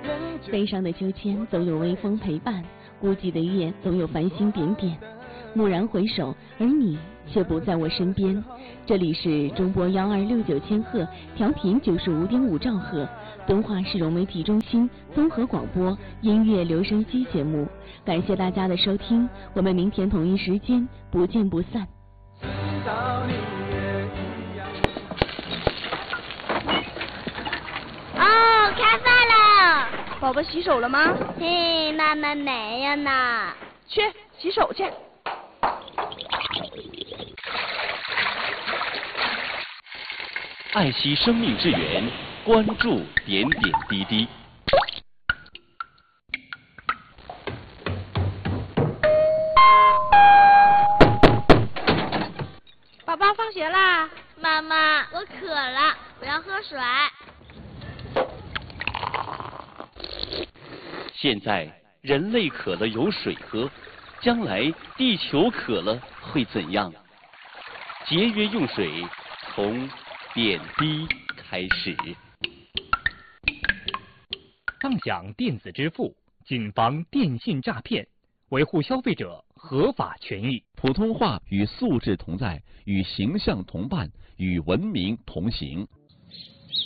悲伤的秋千总有微风陪伴，孤寂的夜总有繁星点点。蓦然回首，而你却不在我身边。这里是中波1269千赫，调频95.5兆赫，敦化市融媒体中心综合广播音乐留声机节目。感谢大家的收听，我们明天同一时间不见不散。 哦，开饭了。 宝宝洗手了吗？ 嘿，妈妈没有呢。 去洗手去。 爱惜生命之源，关注点点滴滴。 宝宝放学啦。 妈妈，我渴了，我要喝水。 现在人类渴了有水喝，将来地球渴了会怎样？节约用水，从点滴开始。 畅享电子支付，谨防电信诈骗，维护消费者合法权益。 普通话与素质同在，与形象同伴，与文明同行。